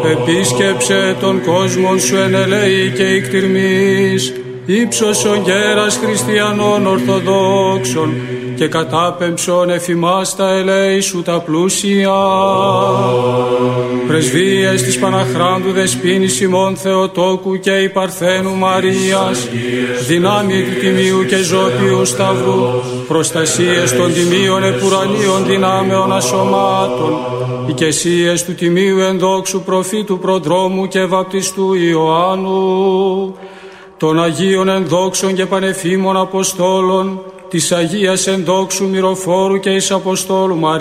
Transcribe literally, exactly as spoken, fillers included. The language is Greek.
Επίσκεψε τον κόσμο σου εν ελέη και ικτυρμής, ύψωσον γέρας χριστιανών ορθοδόξων και κατάπεμψον εφημάς τα ελέη σου τα πλούσια. Πρεσβείες της Παναχράντου Δεσποίνης ημών Θεοτόκου και η Παρθένου Μαρίας, δυνάμει του Τιμίου και Ζώπιου Σταυρού, προστασίες των Τιμίων επουρανίων δυνάμεων ασωμάτων, οικεσίες του Τιμίου ενδόξου προφήτου προδρόμου και βαπτιστού Ιωάννου, των Αγίων ενδόξων και πανεφήμων Αποστόλων, της Αγίας ενδόξου Μυροφόρου και εις Αποστόλου Μαρίας,